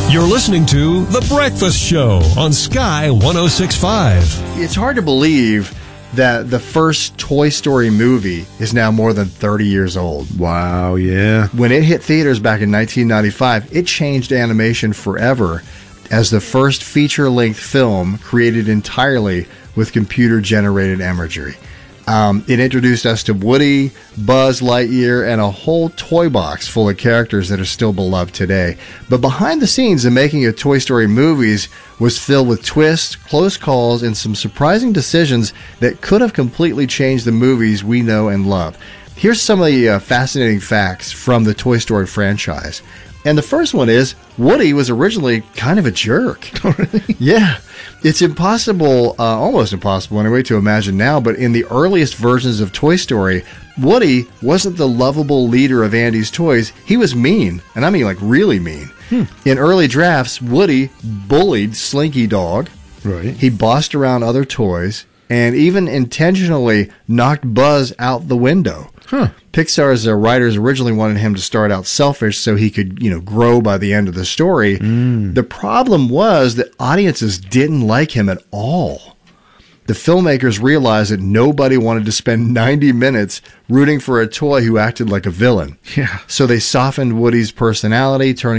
You're listening to The Breakfast Show on Sky 106.5. It's hard to believe that the first Toy Story movie is now more than 30 years old. Wow, yeah. When it hit theaters back in 1995, it changed animation forever as the first feature-length film created entirely with computer-generated imagery. It introduced us to Woody, Buzz Lightyear, and a whole toy box full of characters that are still beloved today. But behind the scenes, the making of Toy Story movies was filled with twists, close calls, and some surprising decisions that could have completely changed the movies we know and love. Here's some of the fascinating facts from the Toy Story franchise. And the first one is, Woody was originally kind of a jerk. Yeah. It's impossible, almost impossible anyway, to imagine now, but in the earliest versions of Toy Story, Woody wasn't the lovable leader of Andy's toys. He was mean, and I mean like really mean. In early drafts, Woody bullied Slinky Dog. Right. He bossed around other toys and even intentionally knocked Buzz out the window. Pixar's writers originally wanted him to start out selfish so he could, grow by the end of the story. The problem was that audiences didn't like him at all. The filmmakers realized that nobody wanted to spend 90 minutes rooting for a toy who acted like a villain. Yeah. So they softened Woody's personality, turning